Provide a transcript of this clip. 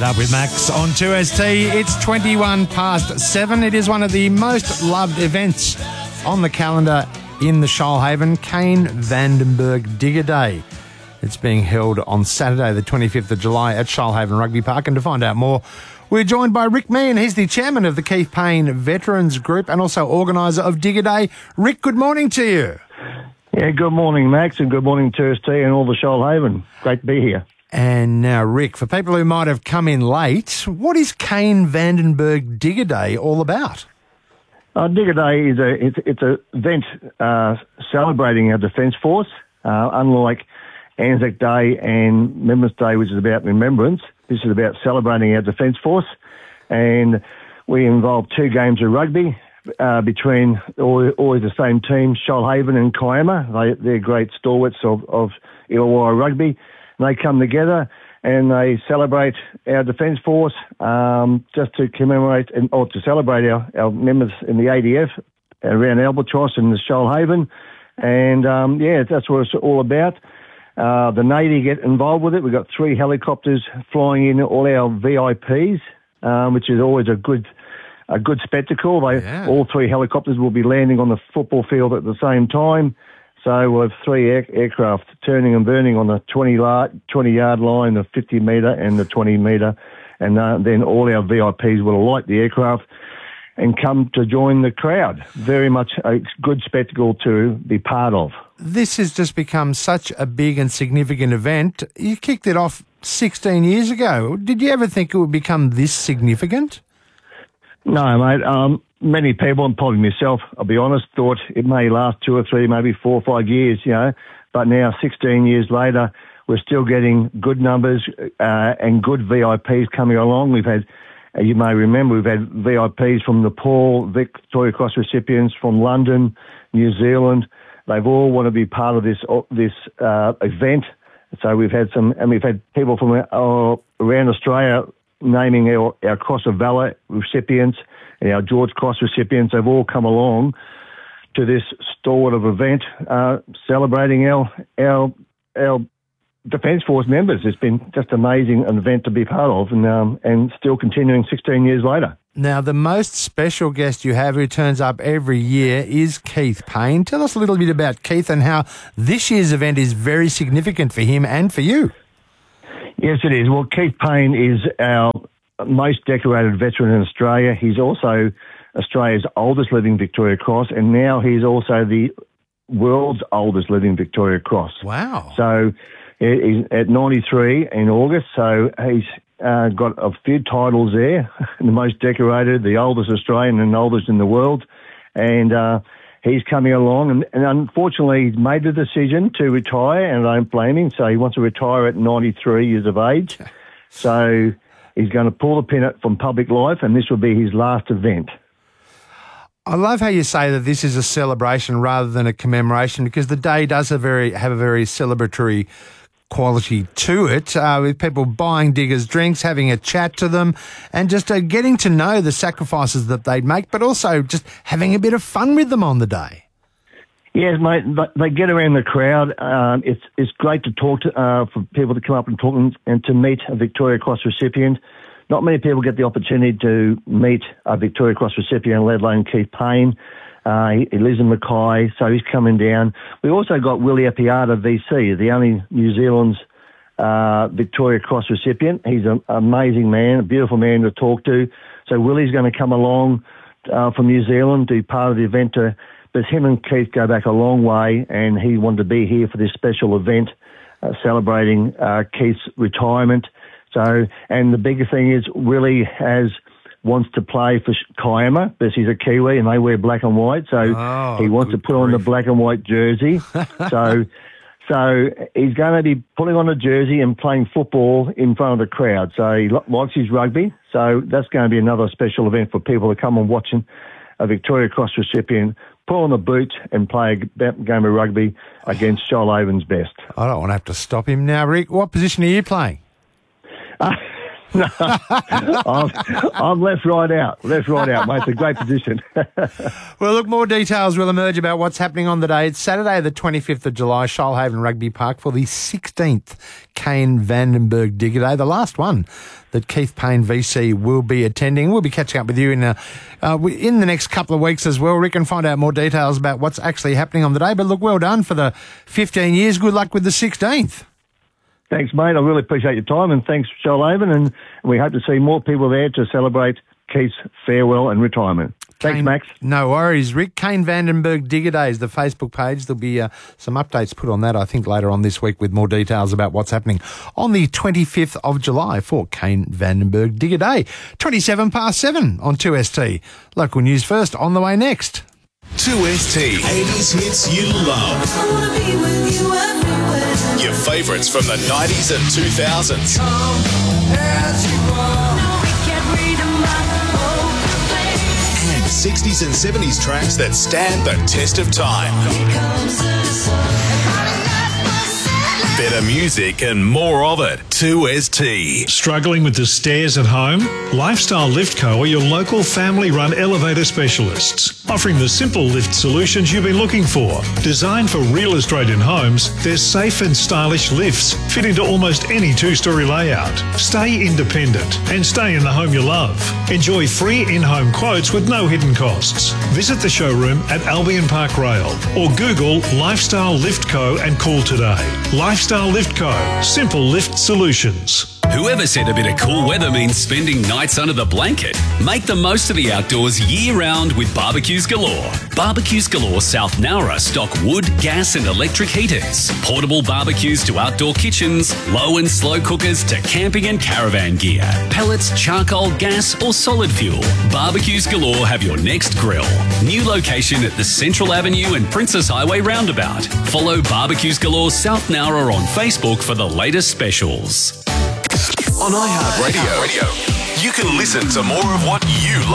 Get Up with Max on 2ST. It's 21 past 7. It is one of the most loved events on the calendar in the Shoalhaven, Kane Vandenberg Digger Day. It's being held on Saturday, the 25th of July at Shoalhaven Rugby Park. And to find out more, we're joined by Rick Meehan. He's the chairman of the Keith Payne Veterans Group and also organiser of Digger Day. Rick, good morning to you. Yeah, good morning, Max, and good morning to ST and all the Shoalhaven. Great to be here. And now, Rick, for people who might have come in late, what is Kane Vandenberg Digger Day all about? Digger Day is it's an event celebrating our Defence Force. Unlike Anzac Day and Remembrance Day, which is about remembrance, this is about celebrating our Defence Force. And we involve two games of rugby between always the same team, Shoalhaven and Kiama. They're great stalwarts of Illawarra rugby. They come together and they celebrate our Defence Force just to commemorate or to celebrate our members in the ADF around Albatross and the Shoalhaven. And, that's what it's all about. The Navy get involved with it. We've got 3 helicopters flying in all our VIPs, which is always a good spectacle. All 3 helicopters will be landing on the football field at the same time. So we'll have 3 aircraft turning and burning on the 20-yard line, the 50-metre and the 20-metre. And then all our VIPs will alight the aircraft and come to join the crowd. Very much a good spectacle to be part of. This has just become such a big and significant event. You kicked it off 16 years ago. Did you ever think it would become this significant? No, mate. Many people, and probably myself, I'll be honest, thought it may last 2 or 3, maybe 4 or 5 years, But now, 16 years later, we're still getting good numbers and good VIPs coming along. We've had, you may remember, we've had VIPs from Nepal, Victoria Cross recipients from London, New Zealand. They've all want to be part of this event. So we've had people from around Australia naming our Cross of Valour recipients and our George Cross recipients. They've all come along to this stalwart of event celebrating our Defence Force members. It's been just amazing an event to be part of and still continuing 16 years later. Now, the most special guest you have who turns up every year is Keith Payne. Tell us a little bit about Keith and how this year's event is very significant for him and for you. Yes, it is. Well, Keith Payne is our most decorated veteran in Australia. He's also Australia's oldest living Victoria Cross, and now he's also the world's oldest living Victoria Cross. Wow. So he's at 93 in August, so he's got a few titles there, the most decorated, the oldest Australian and oldest in the world. And he's coming along, and unfortunately he's made the decision to retire, and I don't blame him. So he wants to retire at 93 years of age. So he's going to pull the pin from public life, and this will be his last event. I love how you say that this is a celebration rather than a commemoration, because the day does have a very celebratory quality to it, with people buying diggers drinks, having a chat to them, and just getting to know the sacrifices that they'd make, but also just having a bit of fun with them on the day. Yes, mate. They get around the crowd. It's great to talk to for people to come up and talk and to meet a Victoria Cross recipient. Not many people get the opportunity to meet a Victoria Cross recipient, let alone Keith Payne. He lives in Mackay, so he's coming down. We also got Willie Appiata VC, the only New Zealand's Victoria Cross recipient. He's an amazing man, a beautiful man to talk to. So Willie's going to come along from New Zealand to be part of the event. But him and Keith go back a long way, and he wanted to be here for this special event celebrating Keith's retirement. So, and the bigger thing is Willie wants to play for Kiama, because he's a Kiwi and they wear black and white. So he wants to put on the black and white jersey. So he's going to be putting on a jersey and playing football in front of the crowd. So he likes his rugby. So that's going to be another special event for people to come and watch a Victoria Cross recipient put on the boot and play a game of rugby against Shoalhaven's best. I don't want to have to stop him now, Rick. What position are you playing? I'm left right out, mate. It's a great position. Well, look, more details will emerge about what's happening on the day. It's Saturday, the 25th of July, Shoalhaven Rugby Park for the 16th Kane Vandenberg Digger Day, the last one that Keith Payne VC will be attending. We'll be catching up with you in the next couple of weeks as well, Rick, and find out more details about what's actually happening on the day. But look, well done for the 15 years. Good luck with the 16th. Thanks, mate. I really appreciate your time, and thanks, Shoalhaven, and we hope to see more people there to celebrate Keith's farewell and retirement. Thanks, Kane, Max. No worries, Rick. Kane Vandenberg Digger Day is the Facebook page. There'll be some updates put on that, I think, later on this week with more details about what's happening on the 25th of July for Kane Vandenberg Digger Day. 7:27 on 2ST. Local news first, on the way next. 2ST. 80s hits you love. I wanna be with you everywhere. Your favourites from the 90s and 2000s. And 60s and 70s tracks that stand the test of time. Better music and more of it. 2ST. Struggling with the stairs at home? Lifestyle Lift Co. are your local family-run elevator specialists, offering the simple lift solutions you've been looking for. Designed for real Australian homes, their safe and stylish lifts fit into almost any two-storey layout. Stay independent and stay in the home you love. Enjoy free in-home quotes with no hidden costs. Visit the showroom at Albion Park Rail or Google Lifestyle Lift Co. and call today. Lifestyle Lift Co. Simple lift solutions. Whoever said a bit of cool weather means spending nights under the blanket? Make the most of the outdoors year-round with Barbecues Galore. Barbecues Galore South Nowra stock wood, gas and electric heaters, portable barbecues to outdoor kitchens, low and slow cookers to camping and caravan gear, pellets, charcoal, gas or solid fuel. Barbecues Galore have your next grill. New location at the Central Avenue and Princess Highway roundabout. Follow Barbecues Galore South Nowra on Facebook for the latest specials. On iHeartRadio, you can listen to more of what you love.